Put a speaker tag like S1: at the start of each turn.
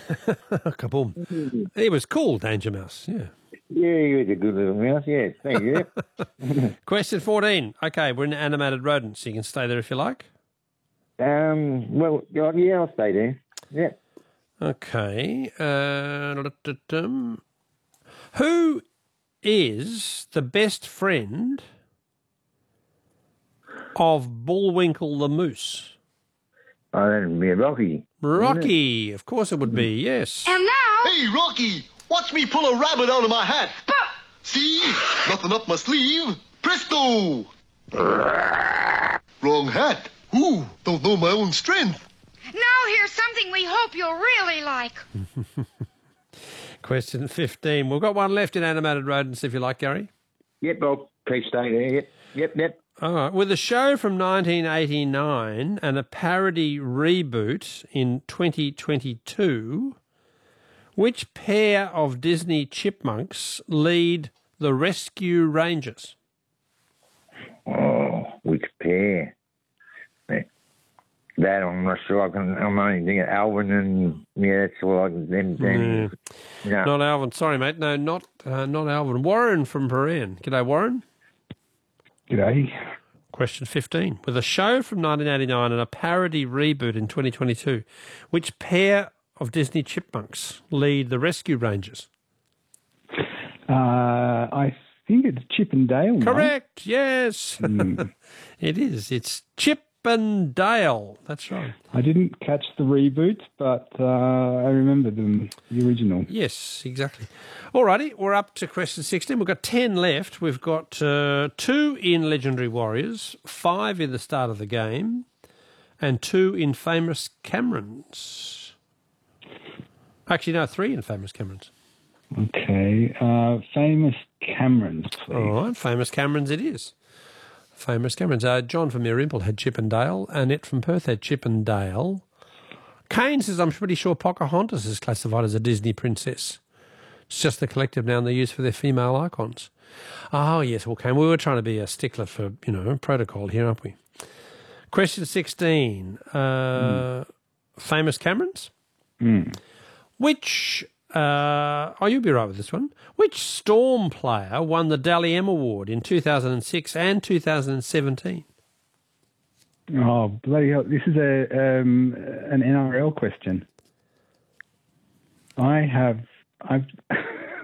S1: Kaboom. He was cool, Danger Mouse, yeah.
S2: Yeah, he was a good little mouse, yes. Thank you.
S1: Question 14. Okay, we're in animated rodents, so you can stay there if you like.
S2: Well, yeah, I'll stay there. Yeah.
S1: Okay. Who is the best friend of Bullwinkle the moose?
S2: Oh, that'd be Rocky.
S1: Rocky, of course it would be, yes.
S3: And now...
S4: Hey, Rocky, watch me pull a rabbit out of my hat. See? Nothing up my sleeve. Presto! Wrong hat. Ooh, don't know my own strength.
S3: Now here's something we hope you'll really like.
S1: Question 15. We've got one left in animated rodents, if you like, Gary.
S2: Yep, I'll keep staying there. Yep.
S1: All right. With a show from 1989 and a parody reboot in 2022, which pair of Disney chipmunks lead the Rescue Rangers?
S2: Oh, which pair? That I'm not sure. I'm only thinking Alvin and that's all I can. Then, no.
S1: Not Alvin. Sorry, mate. No, not Alvin. Warren from Paran. G'day, Warren.
S5: G'day.
S1: Question 15. With a show from 1989 and a parody reboot in 2022, which pair of Disney chipmunks lead the Rescue Rangers?
S5: I think it's Chip and Dale.
S1: Correct. Yes. It is. It's Chip and Dale. That's right.
S5: I didn't catch the reboot, but I remember the original.
S1: Yes, exactly. All righty, we're up to question 16. We've got 10 left. We've got 2 in Legendary Warriors, 5 in the start of the game, and 2 in Famous Camerons. Actually, no, 3 in Famous Camerons.
S5: Okay. Famous Camerons, please.
S1: All right, Famous Camerons it is. Famous Camerons. John from Merimple had Chip and Dale. Annette from Perth had Chip and Dale. Kane says, I'm pretty sure Pocahontas is classified as a Disney princess. It's just the collective noun they use for their female icons. Oh, yes, well, Kane, we were trying to be a stickler for, protocol here, aren't we? Question 16. Famous Camerons? Which... you'll be right with this one. Which Storm player won the Dally M Award in 2006 and 2017?
S5: Oh, bloody hell. This is an NRL question. I've